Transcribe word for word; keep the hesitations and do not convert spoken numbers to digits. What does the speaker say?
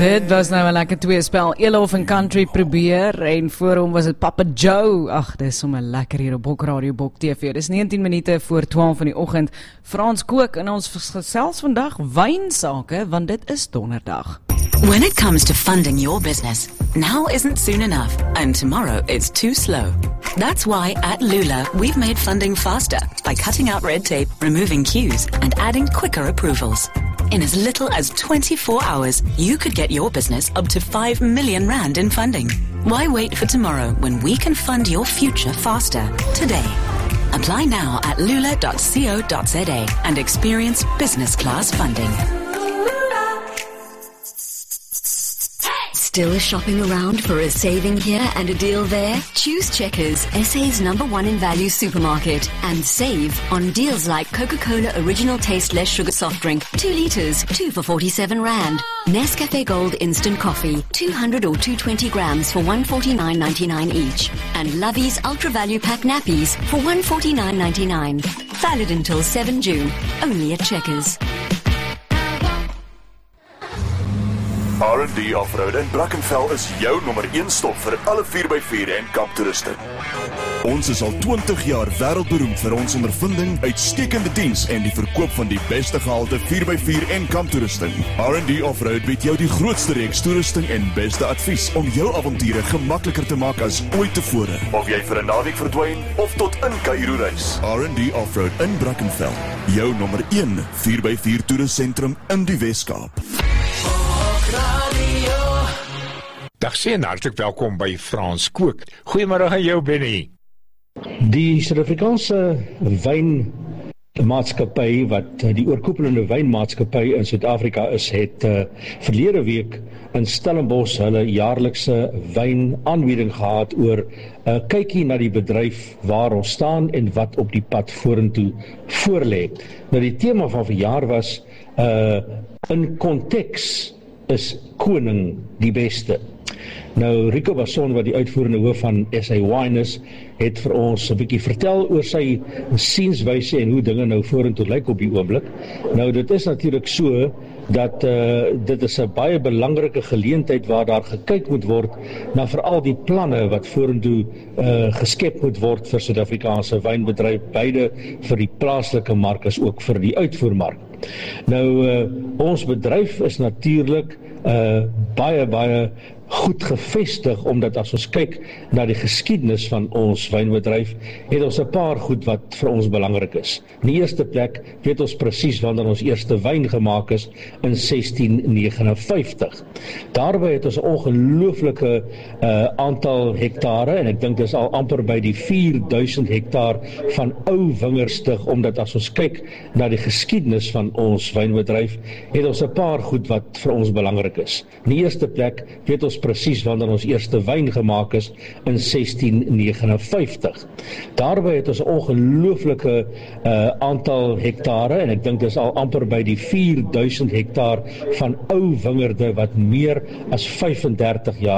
Dit was nou 'n lekker tweespel. Elof en Country probeer en voor hom was dit Papa Joe. Ag, dis sommer lekker hier op Bok Radio, Bok T V. Dis negentien minute voor twaalf in die oggend. Frans Kook in ons gesels vandag wynsake, want dit is donderdag. When it comes to funding your business, now isn't soon enough, and tomorrow it's too slow. That's why at Lula, we've made funding faster by cutting out red tape, removing queues, and adding quicker approvals. In as little as twenty-four hours, you could get your business up to five million rand in funding. Why wait for tomorrow when we can fund your future faster today? Apply now at lula dot co dot za and experience business class funding. Still shopping around for a saving here and a deal there? Choose Checkers, S A's number one in value supermarket, and save on deals like Coca-Cola Original Taste Less Sugar Soft Drink, two litres, two for forty-seven rand. Nescafe Gold Instant Coffee, two hundred or two hundred twenty grams for one forty-nine ninety-nine each. And Lovey's Ultra Value Pack Nappies for one forty-nine ninety-nine. Valid until seven June, only at Checkers. R and D Offroad in Brackenfell is jou nommer een stop vir alle vier by vier en kamptoeriste. Ons is al twintig jaar wêreldberoemd vir ons ondervinding, uitstekende diens en die verkoop van die beste gehalte vier by vier en kamptoerusting. R and D Offroad bied jou die grootste reeks toerusting en beste advies om jou avonture gemakliker te maak as ooit tevore. Of jy vir 'n naweek verdwyn of tot in Kaïro reis. R and D Offroad in Brackenfell, jou nommer een vier by vier toerusentrum in die Weskaap. Dag sê en hartlik welkom by Frans Kook. Goeiemôre aan jou, Benny. Die Suid-Afrikaanse wynmaatskappy, wat die oorkoepelende wynmaatskappy in Suid-Afrika is, het uh, verlede week in Stellenbosch hulle jaarlikse wynaanbieding gehad oor 'n uh, kykie na die bedryf waar ons staan en wat op die pad vorentoe voorlê. Nou die tema van verjaar was uh, in konteks is koning die beste. Nou, Rico Basson, wat die uitvoerende hoof van S A Wine is, het vir ons 'n bietjie vertel oor sy sienswyse en hoe dinge nou vorentoe lyk op die oomblik. Nou, dit is natuurlik so dat uh, dit is 'n baie belangrike geleentheid waar daar gekyk moet word na veral die planne wat vorentoe uh, geskep moet word vir Suid-Afrikaanse wynbedryf, beide vir die plaaslike mark as ook vir die uitvoermark. Nou, uh, ons bedryf is natuurlik uh, baie, baie goed gevestig, omdat as ons kyk na die geskiedenis van ons wynbedryf, het ons 'n paar goed wat vir ons belangrik is. In die eerste plek weet ons presies wanneer ons eerste wyn gemaak is in sestien negenenvyftig. Daarby het ons 'n ongelooflike uh, aantal hektare, en ek dink dis al amper by die vier duisend hektaar van ou wingerdstig, omdat as ons kyk na die geskiedenis van ons wynbedryf, het ons 'n paar goed wat vir ons belangrik is. In die eerste plek weet ons presies wanneer ons eerste wyn gemaak is in sestien negenenvyftig. Daarby het ons 'n ongelooflike uh, aantal hektare, en ek dink dis al amper by die vier duisend hektaar van ou wingerde wat meer as vyfendertig jaar